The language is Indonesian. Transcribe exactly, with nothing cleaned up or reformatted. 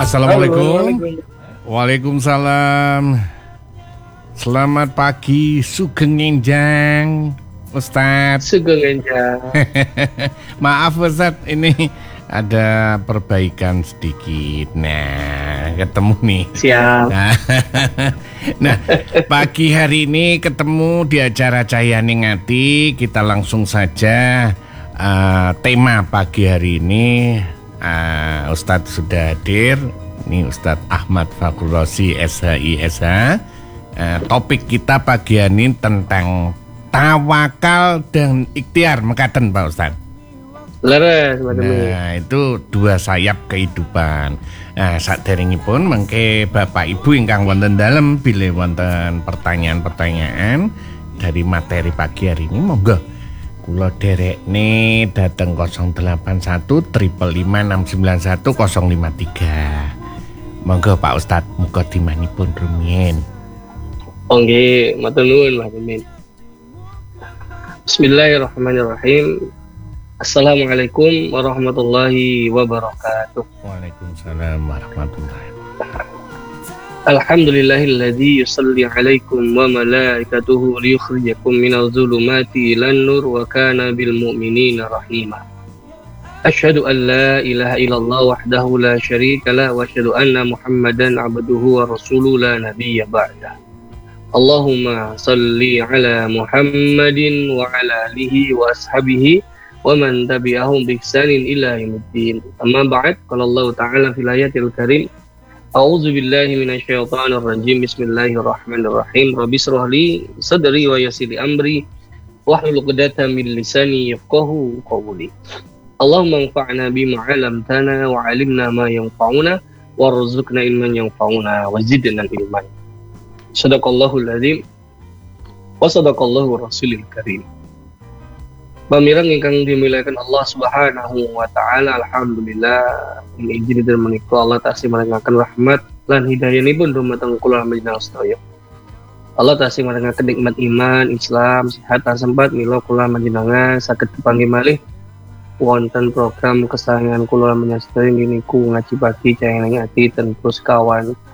Assalamualaikum. Waalaikumsalam. Selamat pagi, Sugeng Enjang, Ustadz. Sugeng Enjang. Maaf Ustadz, ini ada perbaikan sedikit. Nah, ketemu nih. Siap. Nah, pagi hari ini ketemu di acara Cahyani Ngati. Kita langsung saja. Uh, tema pagi hari ini, uh, Ustadz sudah hadir. Ini Ustadz Ahmad Fakhrurozi S H I S H. Uh, topik kita pagi ini tentang tawakal dan ikhtiar mekaten Pak Ustadz. Leres, nah itu dua sayap kehidupan. Nah saderengipun mengke Bapak Ibu ingkang wonten dalem bilih wonten pertanyaan-pertanyaan dari materi pagi hari ini, monggo kula derekne dateng nol delapan satu lima lima enam sembilan satu nol lima tiga. Monggo Pak Ustadz, mukadimanipun rumiyin. Oke, matur nuwun Mas Amin. Bismillahirrahmanirrahim. Assalamualaikum warahmatullahi wabarakatuh. Waalaikumsalam warahmatullahi wabarakatuh. Alhamdulillahilladzi yusalli alaikum wa malaikatuhu liyukhrijakum minadh dhulumati ilan nur wa kana bil mu'minina rahima. Asyhadu an la ilaha illallah wahdahu la syarika lah wa asyhadu anna Muhammadan abduhu wa rasuluhu la nabiyya ba'dah. Allahumma salli ala Muhammadin wa ala alihi wa ashabihi wa man tabi'ahum bi ihsanin ila yaumiddin. Amma ba'd, qala Allah ta'ala fil ayatil karim, a'udzu billahi minasyaitonir rajim. Bismillahirrahmanirrahim. Rabbi shrah li sadri wa yassir li amri wahlul 'uqdatam min lisani yafqahu qawli. Allahumma anfa'na bima 'allamtana wa 'allimna ma yanfa'una warzuqna ilman yanfa'una wa zidna ilman. Shadaqallahul adzim wa sadaqallahu rasulil karim. Pamirang ingkang dimuliakan Allah Subhanahu wa taala, alhamdulillah ini izin dan menika Allah tasih marengaken rahmat lan hidayanipun dumateng kula panjenengan sedaya. Allah tasih marengaken nikmat iman, Islam, sehat lan sempat mila kula panjenengan saged kepanggih malih wonten program kesayangan kula panjenengan sedaya niku ngaji pagi Cahyani Ngati ten terus kawan.